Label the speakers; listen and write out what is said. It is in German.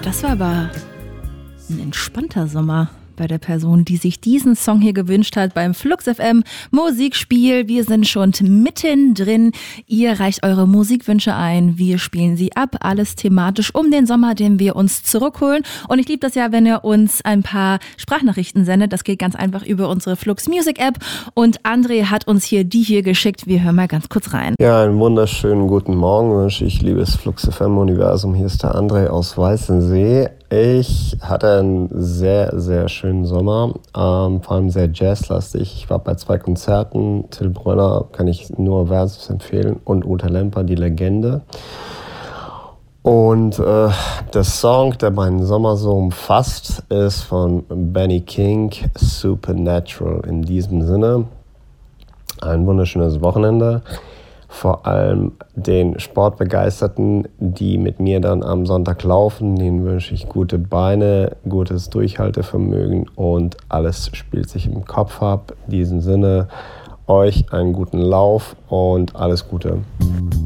Speaker 1: Das war aber ein entspannter Sommer bei der Person, die sich diesen Song hier gewünscht hat beim Flux FM Musikspiel. Wir sind schon mittendrin. Ihr reicht eure Musikwünsche ein. Wir spielen sie ab. Alles thematisch um den Sommer, den wir uns zurückholen. Und ich liebe das ja, wenn ihr uns ein paar Sprachnachrichten sendet. Das geht ganz einfach über unsere Flux Music App. Und André hat uns hier die hier geschickt. Wir hören mal ganz kurz rein.
Speaker 2: Ja, einen wunderschönen guten Morgen wünsche ich, liebes Flux FM Universum. Hier ist der André aus Weißensee. Ich hatte einen sehr, sehr schönen Sommer, vor allem sehr jazzlastig. Ich war bei 2 Konzerten. Till Brönner kann ich nur Versus empfehlen und Uta Lemper, die Legende. Und der Song, der meinen Sommer so umfasst, ist von Benny King, Supernatural. In diesem Sinne, ein wunderschönes Wochenende. Vor allem den Sportbegeisterten, die mit mir dann am Sonntag laufen, denen wünsche ich gute Beine, gutes Durchhaltevermögen und alles spielt sich im Kopf ab. In diesem Sinne, euch einen guten Lauf und alles Gute.